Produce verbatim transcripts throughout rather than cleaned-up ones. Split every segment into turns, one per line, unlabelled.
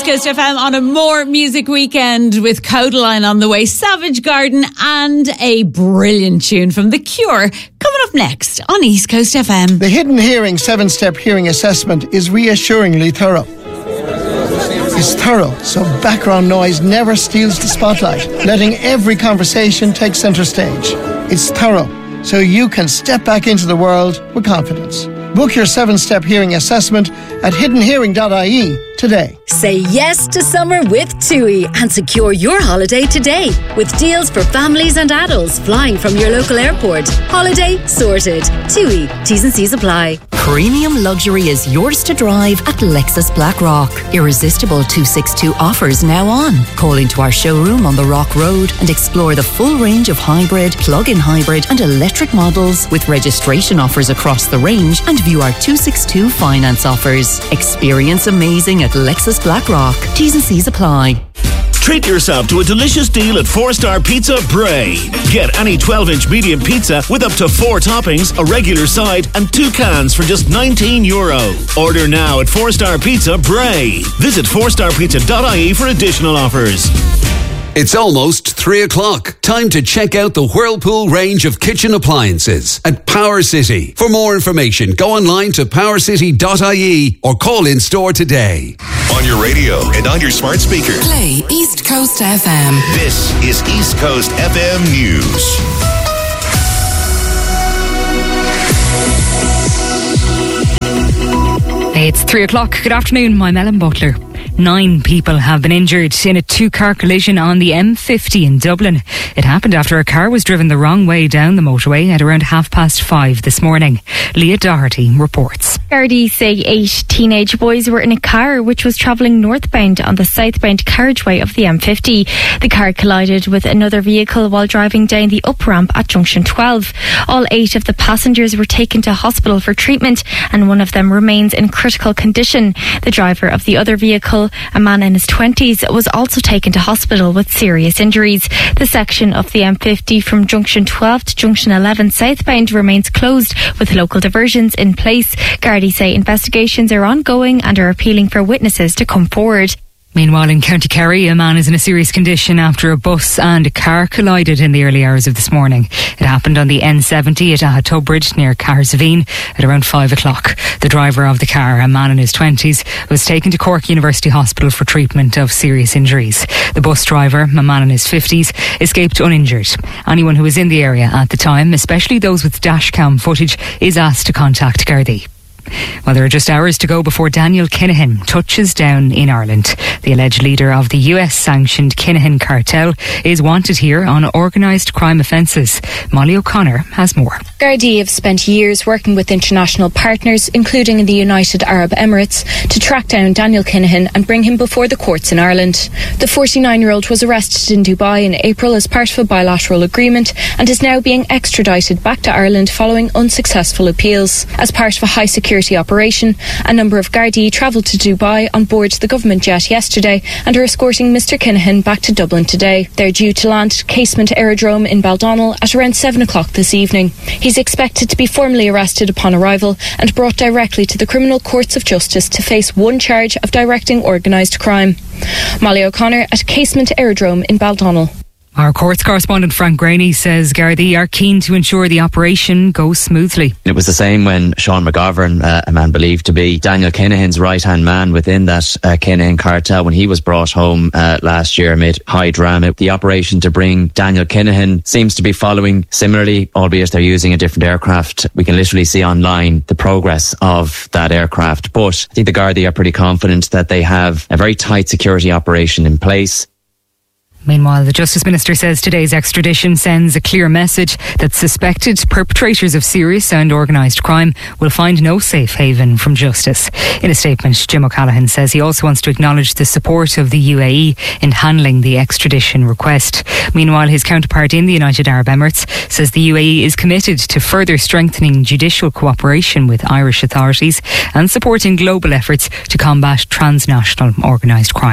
Coast F M on a more music weekend with Codaline on the way, Savage Garden, and a brilliant tune from The Cure coming up next on East Coast F M.
The Hidden Hearing seven-step hearing assessment is reassuringly thorough. It's thorough, so background noise never steals the spotlight, letting every conversation take centre stage. It's thorough, so you can step back into the world with confidence. Book your seven-step hearing assessment at hidden hearing dot I E today.
Say yes to summer with TUI and secure your holiday today with deals for families and adults flying from your local airport. Holiday sorted. TUI. T's and C's apply.
Premium luxury is yours to drive at Lexus Blackrock. Irresistible two sixty-two offers now on. Call into our showroom on the Rock Road and explore the full range of hybrid, plug-in hybrid and electric models with registration offers across the range, and view our two sixty-two finance offers. Experience amazing at Lexus Blackrock. T's and C's apply.
Treat yourself to a delicious deal at four star Pizza Bray. Get any twelve inch medium pizza with up to four toppings, a regular side and two cans for just nineteen euro. Order now at four star Pizza Bray. Visit four star pizza dot I E for additional offers.
It's almost three o'clock. Time to check out the Whirlpool range of kitchen appliances at Power City. For more information, go online to power city dot I E or call in store today.
On your radio and on your smart speaker.
Play East Coast F M.
This is East Coast F M News.
It's three o'clock. Good afternoon. I'm Ellen Butler. Nine people have been injured in a two-car collision on the M fifty in Dublin. It happened after a car was driven the wrong way down the motorway at around half past five this morning. Leah Doherty reports.
Gardaí say eight teenage boys were in a car which was travelling northbound on the southbound carriageway of the M fifty. The car collided with another vehicle while driving down the up-ramp at junction twelve. All eight of the passengers were taken to hospital for treatment and one of them remains in critical condition. The driver of the other vehicle, a man in his twenties, was also taken to hospital with serious injuries. The section of the M fifty from junction twelve to junction eleven southbound remains closed with local diversions in place. Gardaí say investigations are ongoing and are appealing for witnesses to come forward.
Meanwhile, in County Kerry, a man is in a serious condition after a bus and a car collided in the early hours of this morning. It happened on the N seventy at Ahatubridge near Cahersiveen at around five o'clock. The driver of the car, a man in his twenties, was taken to Cork University Hospital for treatment of serious injuries. The bus driver, a man in his fifties, escaped uninjured. Anyone who was in the area at the time, especially those with dashcam footage, is asked to contact Gardaí. Well, there are just hours to go before Daniel Kinahan touches down in Ireland. The alleged leader of the U S-sanctioned Kinahan cartel is wanted here on organised crime offences. Molly O'Connor has more.
Gardaí have spent years working with international partners, including in the United Arab Emirates, to track down Daniel Kinahan and bring him before the courts in Ireland. The forty-nine-year-old was arrested in Dubai in April as part of a bilateral agreement and is now being extradited back to Ireland following unsuccessful appeals. As part of a high-security operation, a number of Gardaí travelled to Dubai on board the government jet yesterday and are escorting Mister Kinahan back to Dublin today. They're due to land at Casement Aerodrome in Baldonnel at around seven o'clock this evening. He's expected to be formally arrested upon arrival and brought directly to the criminal courts of justice to face one charge of directing organised crime. Molly O'Connor at Casement Aerodrome in Baldonnel.
Our courts correspondent Frank Graney says Gardaí are keen to ensure the operation goes smoothly.
It was the same when Sean McGovern, uh, a man believed to be Daniel Kinahan's right-hand man within that uh, Kinahan cartel, when he was brought home uh, last year amid high drama. The operation to bring Daniel Kinahan seems to be following similarly, albeit they're using a different aircraft. We can literally see online the progress of that aircraft. But I think the Gardaí are pretty confident that they have a very tight security operation in place.
Meanwhile, the Justice Minister says today's extradition sends a clear message that suspected perpetrators of serious and organised crime will find no safe haven from justice. In a statement, Jim O'Callaghan says he also wants to acknowledge the support of the U A E in handling the extradition request. Meanwhile, his counterpart in the United Arab Emirates says the U A E is committed to further strengthening judicial cooperation with Irish authorities and supporting global efforts to combat transnational organised crime.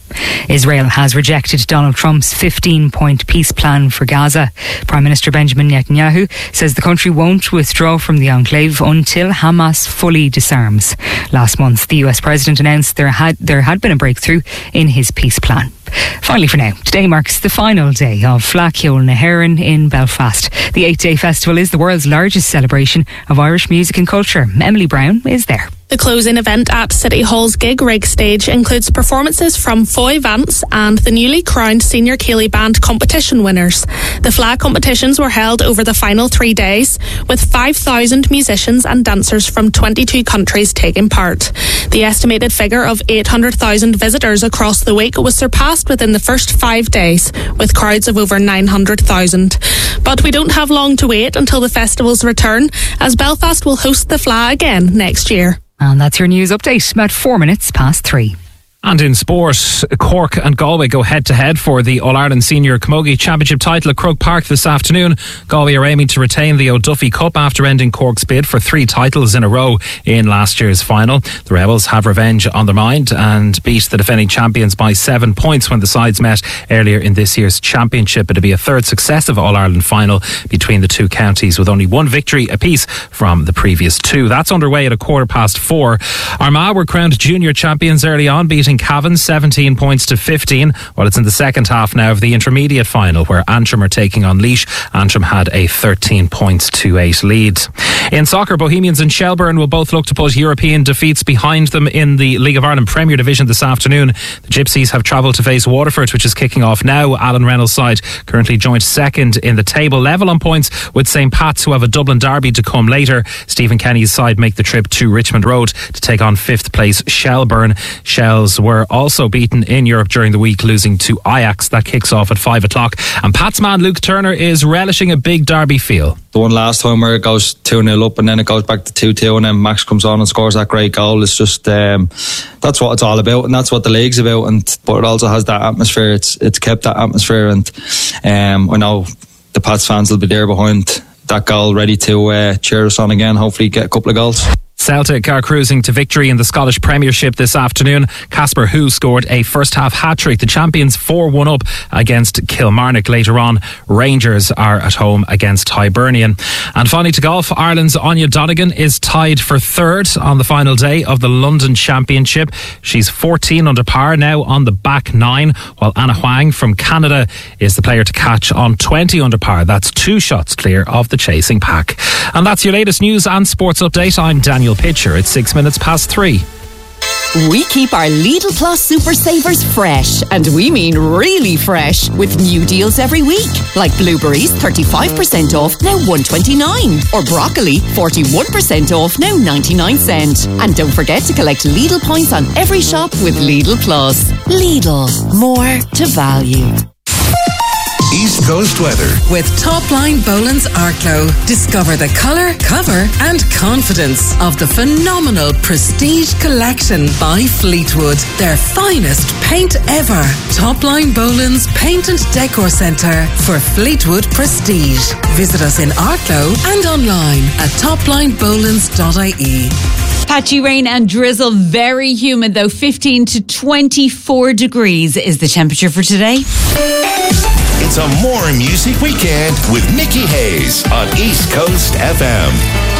Israel has rejected Donald Trump's fifteen-point peace plan for Gaza. Prime Minister Benjamin Netanyahu says the country won't withdraw from the enclave until Hamas fully disarms. Last month, the U S President announced there had there had been a breakthrough in his peace plan. Finally for now, today marks the final day of Flacciol na hÉireann in Belfast. The eight-day festival is the world's largest celebration of Irish music and culture. Emily Brown is there.
The closing event at City Hall's Gig Rig stage includes performances from Foy Vance and the newly crowned Senior Ceilidh Band competition winners. The flag competitions were held over the final three days, with five thousand musicians and dancers from twenty-two countries taking part. The estimated figure of eight hundred thousand visitors across the week was surpassed within the first five days, with crowds of over nine hundred thousand. But we don't have long to wait until the festival's return, as Belfast will host the F L A again next year.
And that's your news update, about four minutes past three.
And in sport, Cork and Galway go head-to-head for the All-Ireland Senior Camogie Championship title at Croke Park this afternoon. Galway are aiming to retain the O'Duffy Cup after ending Cork's bid for three titles in a row in last year's final. The Rebels have revenge on their mind and beat the defending champions by seven points when the sides met earlier in this year's championship. It'll be a third successive All-Ireland final between the two counties, with only one victory apiece from the previous two. That's underway at a quarter past four. Armagh were crowned junior champions early on, beating Cavan seventeen points to fifteen. Well, it's in the second half now of the intermediate final, where Antrim are taking on Laois. Antrim had a thirteen points to eight lead. In soccer, Bohemians and Shelbourne will both look to put European defeats behind them in the League of Ireland Premier Division this afternoon. The Gypsies have travelled to face Waterford, which is kicking off now. Alan Reynolds' side currently joint second in the table, level on points with Saint Pat's, who have a Dublin derby to come later. Stephen Kenny's side make the trip to Richmond Road to take on fifth place Shelbourne. Shells were also beaten in Europe during the week, losing to Ajax. That kicks off at five o'clock. And Pat's man Luke Turner is relishing a big derby feel.
The one last time where it goes two nil up and then it goes back to two two and then Max comes on and scores that great goal. It's just um, that's what it's all about, and that's what the league's about. And but it also has that atmosphere. It's it's kept that atmosphere, and um, I know the Pats fans will be there behind that goal, ready to uh, cheer us on again. Hopefully get a couple of goals.
Celtic are cruising to victory in the Scottish Premiership this afternoon. Casper Hu scored a first-half hat-trick. The champions four one up against Kilmarnock. Later on, Rangers are at home against Hibernian. And finally to golf, Ireland's Anya Donegan is tied for third on the final day of the London Championship. She's fourteen under par now on the back nine, while Anna Huang from Canada is the player to catch on twenty under par. That's two shots clear of the chasing pack. And that's your latest news and sports update. I'm Daniel Pitcher. It's six minutes past three.
We keep our Lidl Plus Super Savers fresh, and we mean really fresh, with new deals every week. Like blueberries, thirty-five percent off, now one twenty-nine. Or broccoli, forty-one percent off, now ninety-nine cent. And don't forget to collect Lidl points on every shop with Lidl Plus. Lidl, more to value.
East Coast weather.
With Topline Boland's Arklow. Discover the colour, cover and confidence of the phenomenal Prestige Collection by Fleetwood. Their finest paint ever. Topline Boland's Paint and Decor Centre for Fleetwood Prestige. Visit us in Arklow and online at top line bolands dot I E.
Patchy rain and drizzle, very humid though. fifteen to twenty-four degrees is the temperature for today.
It's a More Music Weekend with Nikki Hayes on East Coast F M.